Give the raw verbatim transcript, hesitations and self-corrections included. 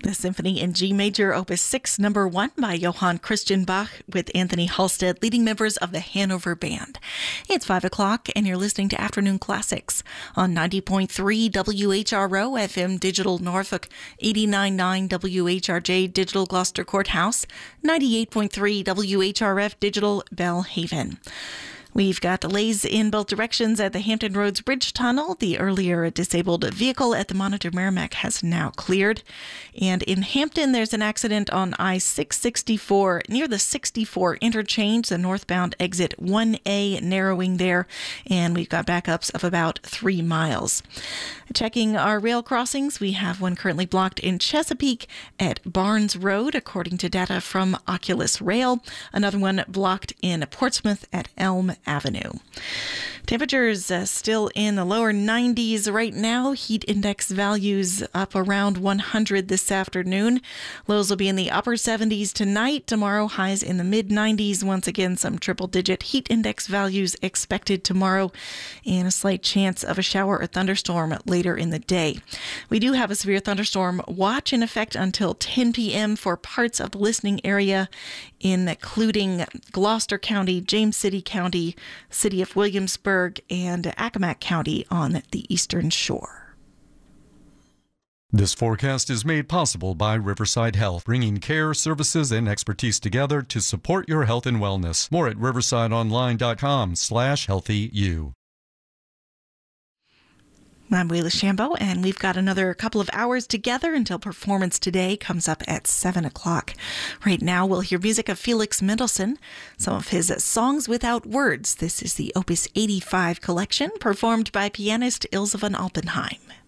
The Symphony in G Major, Opus six, Number one by Johann Christian Bach with Anthony Halstead leading members of the Hanover Band. It's five o'clock and you're listening to Afternoon Classics on ninety point three W H R O F M Digital Norfolk, eighty-nine point nine W H R J Digital Gloucester Courthouse, ninety-eight point three W H R F Digital Bellhaven. We've got delays in both directions at the Hampton Roads Bridge Tunnel. The earlier disabled vehicle at the Monitor Merrimack has now cleared. And in Hampton, there's an accident on I six sixty-four near the sixty-four interchange, the northbound exit one A narrowing there. And we've got backups of about three miles. Checking our rail crossings, we have one currently blocked in Chesapeake at Barnes Road, according to data from Oculus Rail. Another one blocked in Portsmouth at Elm Avenue. Temperatures uh, still in the lower nineties right now. Heat index values up around one hundred this afternoon. Lows will be in the upper seventies tonight. Tomorrow, highs in the mid nineties. Once again, some triple-digit heat index values expected tomorrow, and a slight chance of a shower or thunderstorm later in the day. We do have a severe thunderstorm watch in effect until ten p.m. for parts of the listening area, including Gloucester County, James City County, City of Williamsburg, and Accomack County on the eastern shore. This forecast is made possible by Riverside Health, bringing care, services, and expertise together to support your health and wellness. More at riversideonline.com slash healthyu. I'm Wayla Shambo, and we've got another couple of hours together until Performance Today comes up at seven o'clock. Right now, we'll hear music of Felix Mendelssohn, some of his Songs Without Words. This is the Opus eighty-five collection, performed by pianist Ilse von Alpenheim.